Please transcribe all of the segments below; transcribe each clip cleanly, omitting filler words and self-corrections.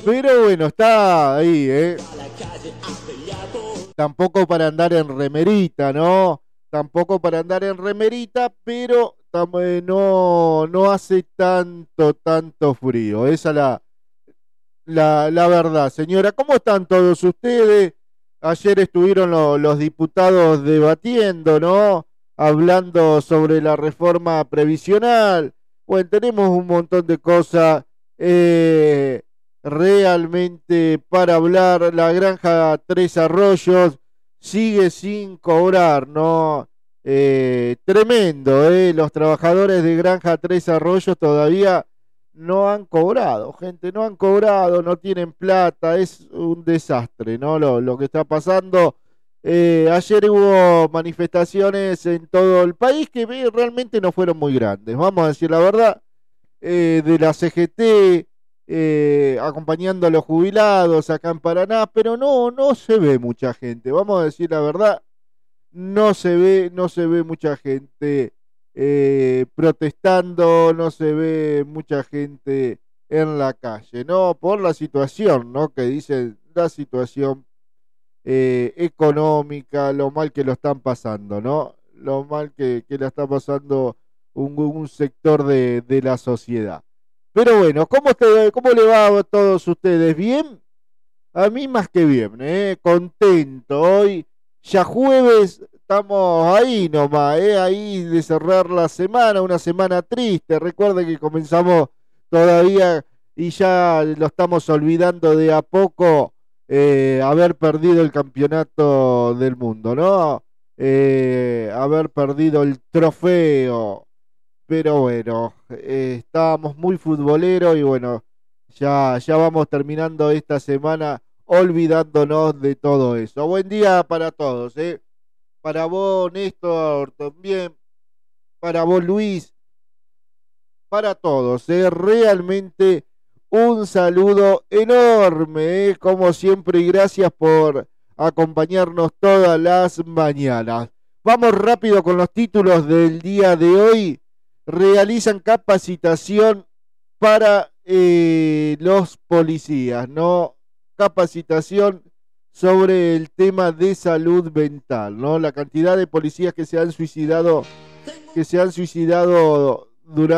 Pero bueno, está ahí, ¿eh? Tampoco para andar en remerita, ¿no? Tampoco para andar en remerita, pero no hace tanto frío. Esa es la verdad. Señora, ¿cómo están todos ustedes? Ayer estuvieron los diputados debatiendo, ¿no? Hablando sobre la reforma previsional. Bueno, tenemos un montón de cosas realmente para hablar. La granja Tres Arroyos sigue sin cobrar, ¿no? Tremendo, ¿eh? Los trabajadores de granja Tres Arroyos todavía no han cobrado, gente, no han cobrado, no tienen plata, es un desastre, ¿no? Lo que está pasando. Ayer hubo manifestaciones en todo el país que realmente no fueron muy grandes, vamos a decir la verdad, de la CGT, acompañando a los jubilados acá en Paraná, pero no se ve mucha gente, vamos a decir la verdad, no se ve mucha gente protestando, no se ve mucha gente en la calle, ¿no? Por la situación, ¿no? Que dicen la situación económica, lo mal que lo están pasando, ¿no? Lo mal que la está pasando un sector de la sociedad. Pero bueno, ¿cómo le va a todos ustedes? ¿Bien? A mí más que bien, ¿eh? Contento. Hoy, ya jueves, estamos ahí nomás, ¿eh? Ahí de cerrar la semana, una semana triste. Recuerden que comenzamos todavía y ya lo estamos olvidando de a poco haber perdido el campeonato del mundo, ¿no? Haber perdido el trofeo. Pero bueno, estábamos muy futboleros y bueno, ya vamos terminando esta semana olvidándonos de todo eso. Buen día para todos, ¿eh? Para vos, Néstor, también, para vos, Luis, para todos, ¿eh? Realmente un saludo enorme, ¿eh? Como siempre, y gracias por acompañarnos todas las mañanas. Vamos rápido con los títulos del día de hoy. Realizan capacitación para los policías, ¿no? Capacitación sobre el tema de salud mental, ¿no? La cantidad de policías que se han suicidado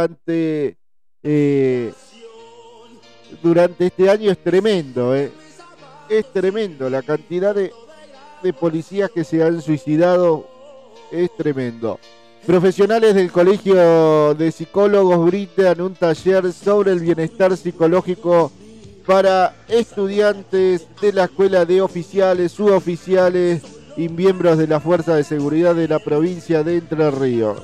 durante este año es tremendo, ¿eh? Es tremendo, la cantidad de policías que se han suicidado es tremendo. Profesionales del Colegio de Psicólogos brindan un taller sobre el bienestar psicológico para estudiantes de la Escuela de Oficiales, Suboficiales y miembros de la Fuerza de Seguridad de la provincia de Entre Ríos.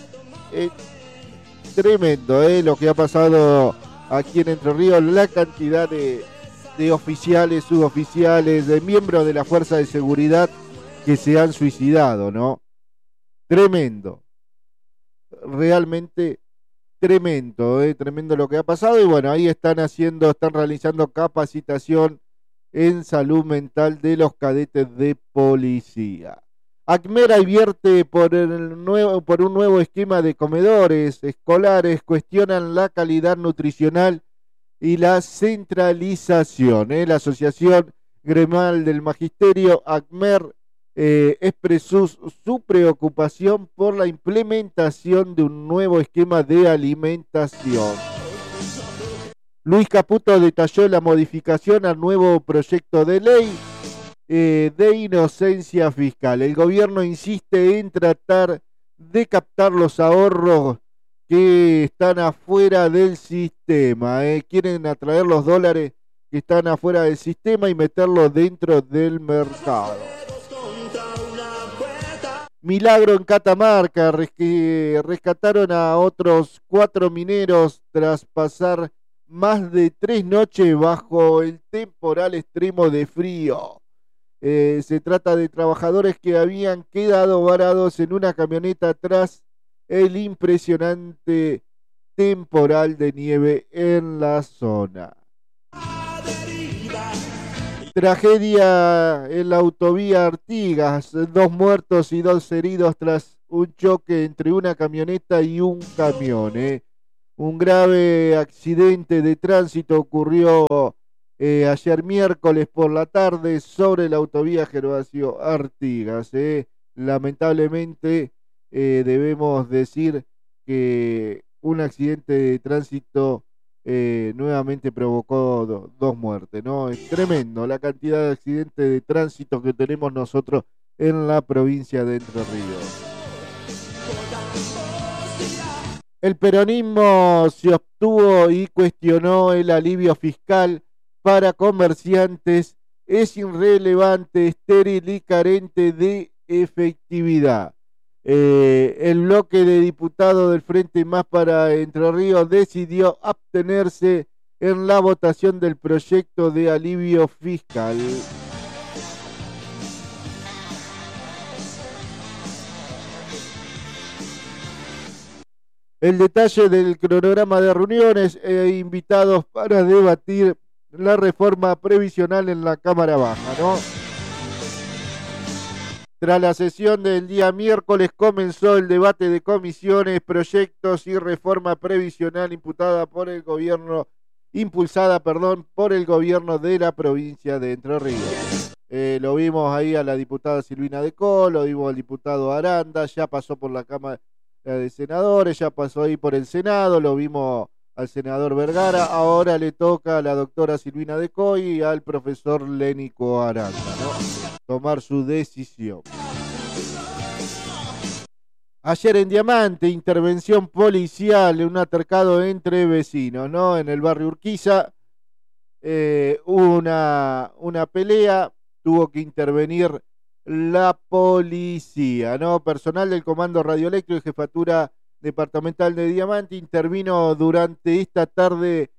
Tremendo, lo que ha pasado aquí en Entre Ríos, la cantidad de oficiales, suboficiales, de miembros de la Fuerza de Seguridad que se han suicidado, ¿no? Tremendo. Realmente tremendo, tremendo lo que ha pasado y bueno, ahí están realizando capacitación en salud mental de los cadetes de policía. ACMER advierte por un nuevo esquema de comedores escolares, cuestionan la calidad nutricional y la centralización. La Asociación Gremial del Magisterio, ACMER, expresó su preocupación por la implementación de un nuevo esquema de alimentación. Luis Caputo detalló la modificación al nuevo proyecto de ley de inocencia fiscal. El gobierno insiste en tratar de captar los ahorros que están afuera del sistema. Quieren atraer los dólares que están afuera del sistema y meterlos dentro del mercado. Milagro en Catamarca, rescataron a otros 4 mineros tras pasar más de 3 noches bajo el temporal extremo de frío. Se trata de trabajadores que habían quedado varados en una camioneta tras el impresionante temporal de nieve en la zona. Tragedia en la autovía Artigas, 2 muertos y 2 heridos tras un choque entre una camioneta y un camión. Un grave accidente de tránsito ocurrió ayer miércoles por la tarde sobre la autovía Gervasio Artigas. Lamentablemente debemos decir que un accidente de tránsito nuevamente provocó dos muertes, ¿no? Es tremendo la cantidad de accidentes de tránsito que tenemos nosotros en la provincia de Entre Ríos. El peronismo se obtuvo y cuestionó el alivio fiscal para comerciantes. Es irrelevante, estéril y carente de efectividad. El bloque de diputados del Frente Más para Entre Ríos decidió abstenerse en la votación del proyecto de alivio fiscal. El detalle del cronograma de reuniones e invitados para debatir la reforma previsional en la Cámara Baja, ¿no? Tras la sesión del día miércoles comenzó el debate de comisiones, proyectos y reforma previsional impulsada por el gobierno de la provincia de Entre Ríos. Lo vimos ahí a la diputada Silvina De Colo, lo vimos al diputado Aranda, ya pasó por la Cámara de Senadores, ya pasó ahí por el Senado, lo vimos al senador Vergara, ahora le toca a la doctora Silvina De Coy y al profesor Lénico Aranda, ¿no? Tomar su decisión. Ayer en Diamante, intervención policial en un altercado entre vecinos, ¿no? En el barrio Urquiza, una pelea, tuvo que intervenir la policía, ¿no? Personal del Comando Radioeléctrico y Jefatura Departamental de Diamante intervino durante esta tarde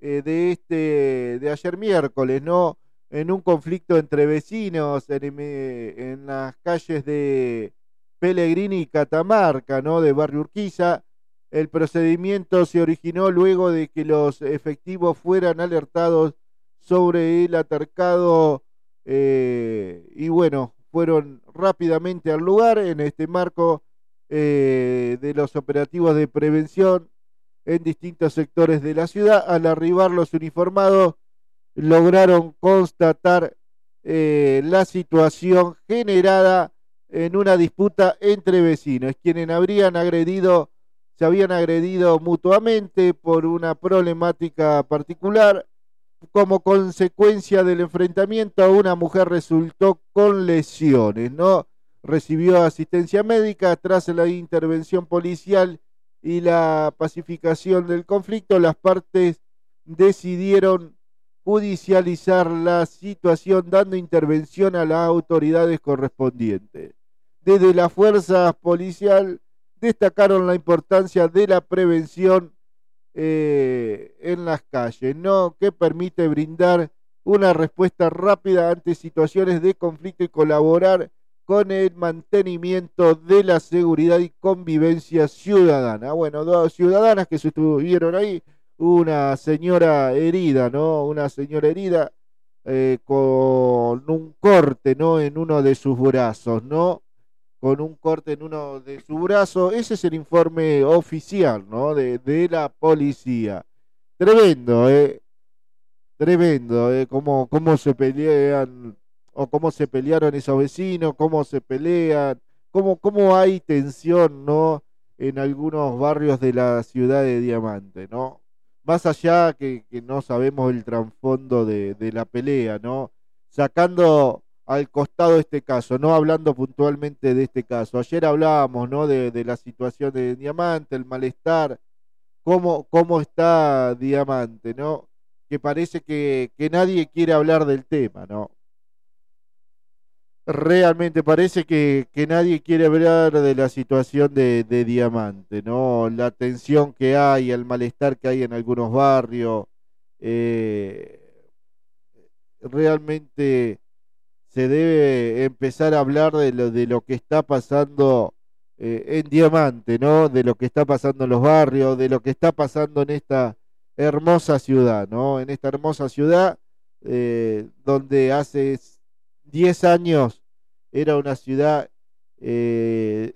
de ayer miércoles, ¿no? En un conflicto entre vecinos en las calles de Pellegrini y Catamarca, ¿no? De barrio Urquiza. El procedimiento se originó luego de que los efectivos fueran alertados sobre el altercado y bueno, fueron rápidamente al lugar en este marco de los operativos de prevención en distintos sectores de la ciudad. Al arribar los uniformados lograron constatar la situación generada en una disputa entre vecinos, quienes se habían agredido mutuamente por una problemática particular. Como consecuencia del enfrentamiento, una mujer resultó con lesiones, ¿no? Recibió asistencia médica tras la intervención policial y la pacificación del conflicto. Las partes decidieron judicializar la situación, dando intervención a las autoridades correspondientes. Desde la fuerza policial destacaron la importancia de la prevención en las calles, ¿no? Que permite brindar una respuesta rápida ante situaciones de conflicto y colaborar con el mantenimiento de la seguridad y convivencia ciudadana. Bueno, dos ciudadanas que se estuvieron ahí, una señora herida, ¿no? Una señora herida con un corte, ¿no? En uno de sus brazos, ¿no? Con un corte en uno de su brazo. Ese es el informe oficial, ¿no? De la policía. Tremendo, tremendo, cómo se pelean o cómo se pelearon esos vecinos, cómo se pelean, cómo hay tensión, ¿no? En algunos barrios de la ciudad de Diamante, ¿no? Más allá que no sabemos el trasfondo de la pelea, ¿no? Sacando al costado este caso, no hablando puntualmente de este caso. Ayer hablábamos, ¿no? De la situación de Diamante, el malestar, cómo está Diamante, ¿no? Que parece que nadie quiere hablar del tema, ¿no? Realmente parece que nadie quiere hablar de la situación de Diamante, ¿no? La tensión que hay, el malestar que hay en algunos barrios. eh, Realmente se debe empezar a hablar de lo que está pasando en Diamante, ¿no? De lo que está pasando en los barrios, de lo que está pasando en esta hermosa ciudad, ¿no? En esta hermosa ciudad donde hace 10 años era una ciudad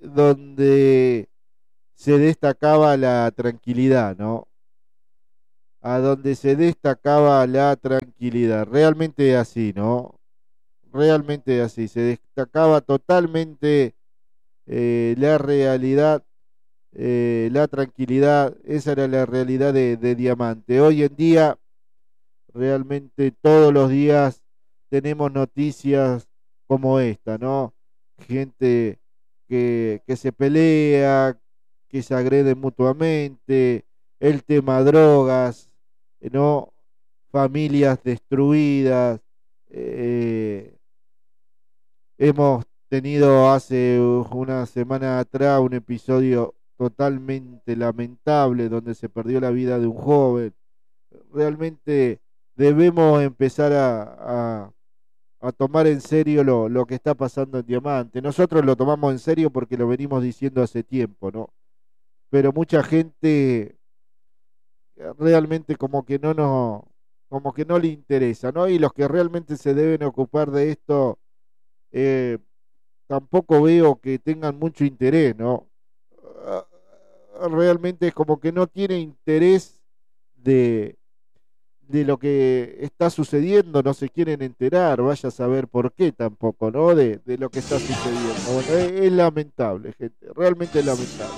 donde se destacaba la tranquilidad, ¿no? a donde se destacaba la tranquilidad. Realmente así, ¿no? Realmente así. Se destacaba totalmente la realidad, la tranquilidad. Esa era la realidad de Diamante. Hoy en día, realmente todos los días tenemos noticias como esta, ¿no? Gente que se pelea, que se agrede mutuamente, el tema drogas, ¿no? Familias destruidas. eh, Hemos tenido hace una semana atrás un episodio totalmente lamentable donde se perdió la vida de un joven. Realmente debemos empezar a tomar en serio lo que está pasando en Diamante. Nosotros lo tomamos en serio porque lo venimos diciendo hace tiempo, ¿no? Pero mucha gente realmente como que no le interesa, ¿no? Y los que realmente se deben ocupar de esto, eh, tampoco veo que tengan mucho interés, ¿no? Ah, Realmente es como que no tiene interés de lo que está sucediendo, no se quieren enterar, vaya a saber por qué tampoco, ¿no? De lo que está sucediendo. Bueno, es lamentable, gente, realmente es lamentable.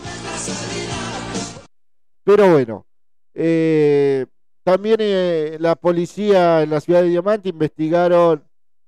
Pero bueno, eh, también la policía en la ciudad de Diamante investigaron,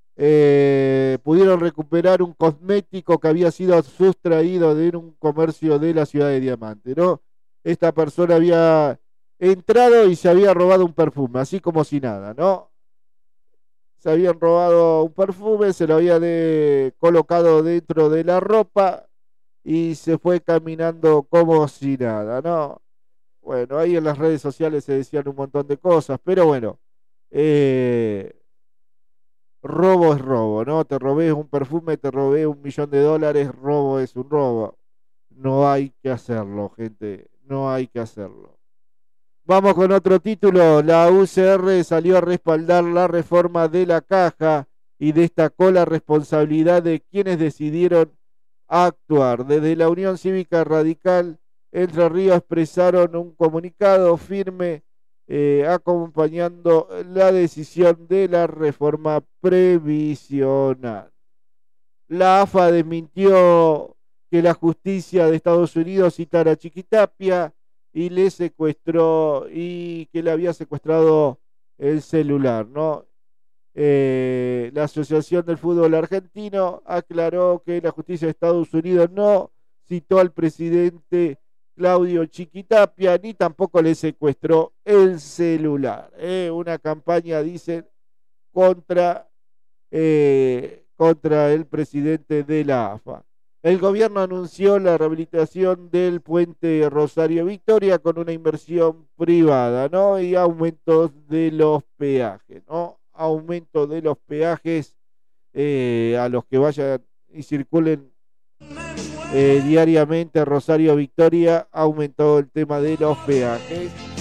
pudieron recuperar un cosmético que había sido sustraído de un comercio de la ciudad de Diamante, ¿no? Esta persona había entrado y se había robado un perfume, así como si nada, ¿no? Se habían robado un perfume, se lo había colocado dentro de la ropa y se fue caminando como si nada, ¿no? Bueno, ahí en las redes sociales se decían un montón de cosas, pero bueno, eh, robo es robo, ¿no? Te robé un perfume, te robé $1.000.000, robo es un robo. No hay que hacerlo, gente, no hay que hacerlo. Vamos con otro título. La UCR salió a respaldar la reforma de la caja y destacó la responsabilidad de quienes decidieron actuar. Desde la Unión Cívica Radical Entre Ríos expresaron un comunicado firme, acompañando la decisión de la reforma previsional. La AFA desmintió que la justicia de Estados Unidos citara a Chiquitapia y le secuestró y que le había secuestrado el celular, ¿no? La Asociación del Fútbol Argentino aclaró que la justicia de Estados Unidos no citó al presidente Claudio Chiquitapia ni tampoco le secuestró el celular. Una campaña, dicen, contra contra el presidente de la AFA. El gobierno anunció la rehabilitación del puente Rosario Victoria con una inversión privada, ¿no? Y aumentos de los peajes, ¿no? Aumento de los peajes a los que vayan y circulen diariamente a Rosario Victoria, aumentó el tema de los peajes.